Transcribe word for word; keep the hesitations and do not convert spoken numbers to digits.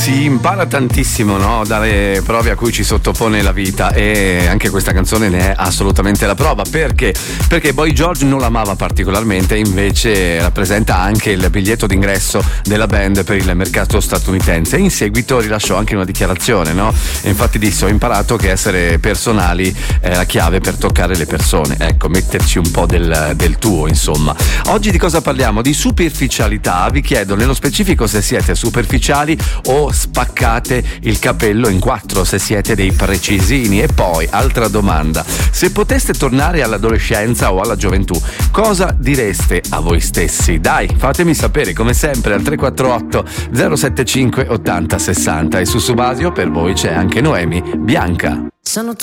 Si impara tantissimo, no? Dalle prove a cui ci sottopone la vita, e anche questa canzone ne è assolutamente la prova. Perché? Perché Boy George non l'amava particolarmente, invece rappresenta anche il biglietto d'ingresso della band per il mercato statunitense. In seguito rilasciò anche una dichiarazione, no? E infatti disse: ho imparato che essere personali è la chiave per toccare le persone. Ecco, metterci un po' del, del tuo, insomma. Oggi di cosa parliamo? Di superficialità. Vi chiedo nello specifico se siete superficiali o spaccate il capello in quattro, se siete dei precisini. E poi, altra domanda: se poteste tornare all'adolescenza o alla gioventù, cosa direste a voi stessi? Dai, fatemi sapere come sempre al tre quattro otto zero sette cinque ottanta sessanta, e su Subasio per voi c'è anche Noemi Bianca. Sono